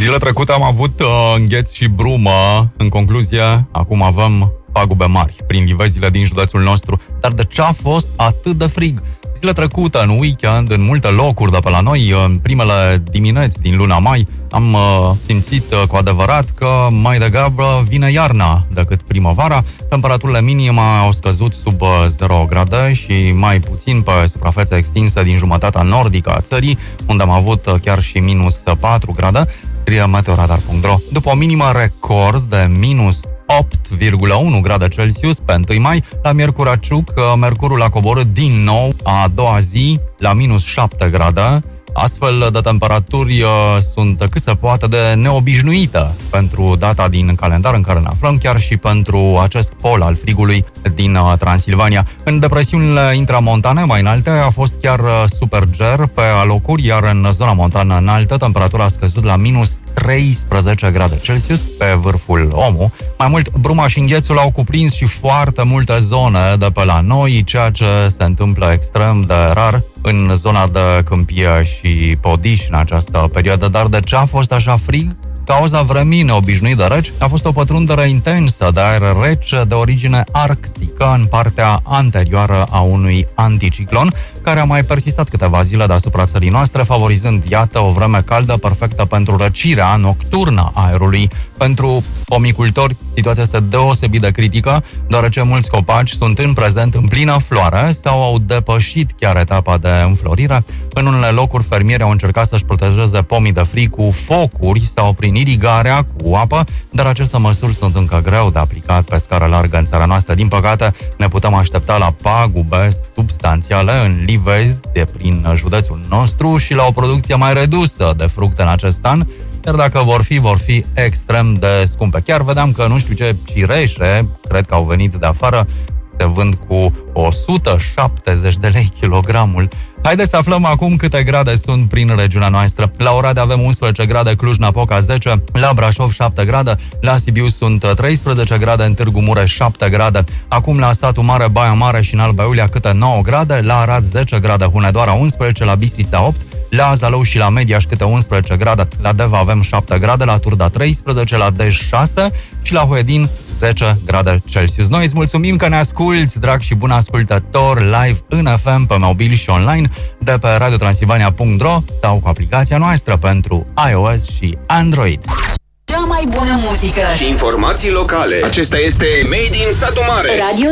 Zilele trecute am avut îngheț și brumă. În concluzie, acum avem pagube mari prin livezile din județul nostru. Dar de ce a fost atât de frig? Zilele trecute, în weekend, în multe locuri de pe la noi, în primele dimineți din luna mai, am simțit cu adevărat că mai degrabă vine iarna decât primăvara. Temperaturile minime au scăzut sub 0 grade și mai puțin pe suprafețe extinse din jumătatea nordică a țării, unde am avut chiar și minus 4 grade, scrie meteoradar.ro. După o minimă record de minus 8,1 grade Celsius pe 1 mai, la Miercuraciuc, mercurul a coborât din nou a doua zi la minus 7 grade. Astfel de temperaturi sunt cât se poate de neobișnuite pentru data din calendar în care ne aflăm, chiar și pentru acest pol al frigului din Transilvania. În depresiunile intramontane mai înalte a fost chiar superger pe alocuri, iar în zona montană înaltă temperatura a scăzut la minus 13 grade Celsius pe vârful Omu. Mai mult, bruma și înghețul au cuprins și foarte multe zone de pe la noi, ceea ce se întâmplă extrem de rar în zona de Câmpie și Podiș în această perioadă. Dar de ce a fost așa frig? Cauza vremii neobișnuit de reci a fost o pătrundere intensă de aer rece de origine arctică în partea anterioară a unui anticiclon, care a mai persistat câteva zile deasupra țării noastre, favorizând, iată, o vreme caldă perfectă pentru răcirea nocturnă a aerului. Pentru pomicultori, situația este deosebit de critică, deoarece mulți copaci sunt în prezent în plină floare sau au depășit chiar etapa de înflorire. În unele locuri, fermierii au încercat să-și protejeze pomii de frig cu focuri sau prin irigarea cu apă, dar aceste măsuri sunt încă greu de aplicat pe scară largă în țara noastră. Din păcate, ne putem aștepta la pagube substanțiale în livezi de prin județul nostru și la o producție mai redusă de fructe în acest an, iar dacă vor fi extrem de scumpe. Chiar vedeam că nu știu ce cireșe, cred că au venit de afară, se vând cu 170 de lei kilogramul. Haideți să aflăm acum câte grade sunt prin regiunea noastră. La Oradea avem 11 grade, Cluj-Napoca 10, la Brașov 7 grade, la Sibiu sunt 13 grade, în Târgu Mureș 7 grade, acum la Satul Mare, Baia Mare și în Alba Iulia câte 9 grade, la Arad 10 grade, Hunedoara 11, la Bistrița 8, la Zalău și la Mediaș câte 11 grade, la Deva avem 7 grade, la Turda 13, la Dej 6 și la Huedin 10 grade Celsius. Noi îți mulțumim că ne asculți, drag și bun ascultător, live în FM, pe mobil și online, de pe radiotransilvania.ro sau cu aplicația noastră pentru iOS și Android. Cea mai bună muzică și informații locale. Acesta este Made in Satu Mare. Radio